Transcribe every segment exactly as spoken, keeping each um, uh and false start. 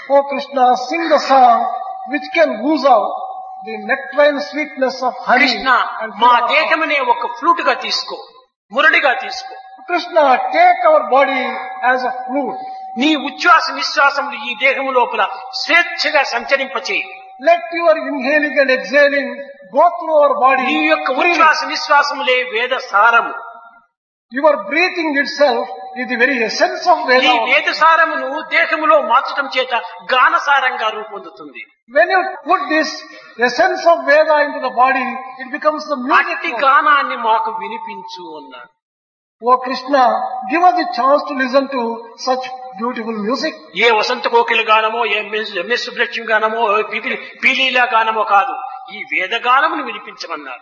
O Krishna, sing the song which can ooze out the nectarine sweetness of honey. Krishna and మా fill our heart. దేహమునే ఒక flute గా తీసుకో, మురళిగా తీసుకో. Krishna, take our body as a flute. నీ ఉచ్ఛ్వాస నిశ్వాసములు ఈ దేహము లోపల స్వేచ్ఛగా సంచరింపచేయి. Let your inhaling and exhaling go through our body. నీ యొక్క freely. ఉచ్ఛ్వాస నిశ్వాసములే వేద సారము. Your breathing itself is the very essence of ఈ Veda. వేద సారమును దేహములో మార్చడం చేత గానసారంగా రూపొందుతుంది. When you put this essence of Veda into the body, it becomes the music. అట్టి గానాన్ని మాకు వినిపించు అన్నాడు. O Krishna, give us the chance to listen to such beautiful music. A Vasantha Kokila గానమో, A MS Subrahmanyam గానమో, పీలీలా గానమో కాదు, ఈ వేద గానమును వినిపించమన్నారు.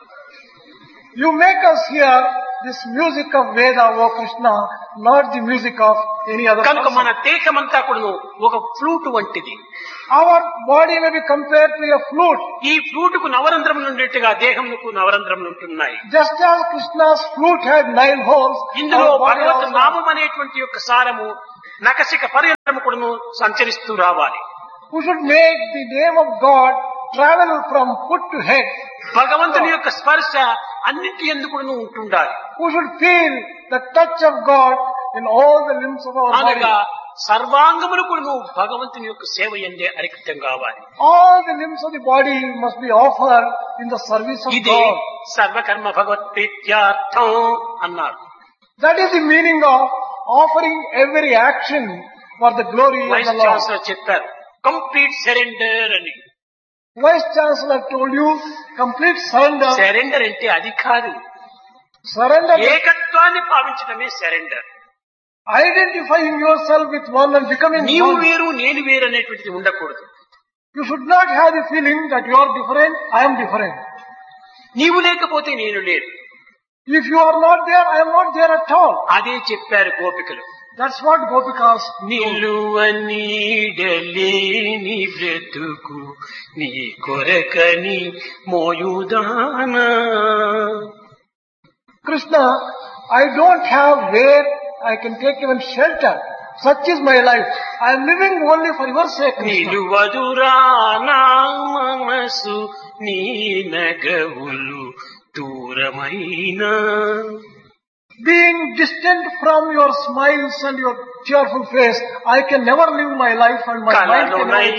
You make us hear this music of Veda, O Krishna, not the music of any other కనుక మన person. దేహమంతా కూడా ఒక flute వంటిది. Our body may be compared to a flute. ఈ flute కు నవరంధ్రములు ఉండేట్టుగా దేహమునకు నవరంధ్రములు ఉంటున్నాయి. Just as Krishna's flute had nine holes, ఇందులో our body భగవత్ also- నామం అనేటువంటి యొక్క సారము నకసిక పర్యంతము కూడాను సంచరిస్తూ రావాలి. we should make the name of God travel from foot to head. భగవంతుని యొక్క స్పర్శ అన్నింటి ఎందుకు ఉంటుండాలి. We should feel the touch of God in all the limbs of our body. అనగా సర్వాంగములు కూడా భగవంతుని యొక్క సేవ ఎందే అరిక్తం కావాలి. All the limbs of the body must be offered in the service of ఇదే God. సర్వకర్మ భగవత్ ప్రీత్యార్థం అన్నారు. That is the meaning of offering every action for the glory of vice the Lord. Chancellor చెప్పారు, కంప్లీట్ సరెండర్ అని. Vice Chancellor told you complete surrender. Surrender అంటే అది కాదు, Surrender is ఏకత్వాన్ని భావించడమే surrender. identifying yourself with one and becoming నీవు one. వేరు నేను వేరు అనేటువంటిది ఉండకూడదు. You should not have the feeling that you are different, I am different. నీవు లేకపోతే నేను లేను. If you are not there, I am not there at all. అదే చెప్పారు గోపికలు. That's what Gopikas do. నిలువ నీడలేని బ్రతుకు నీ కొరకని మోయుదానా. Krishna, I don't have where I can take even shelter. Such is my life. I am living only for your sake, Krishna. నిలువదురా నా మనసు నీ నగవులు దూరమైనా. Being distant from your smiles and your cheerful face, I can never live my life and my mind can never కలలోనై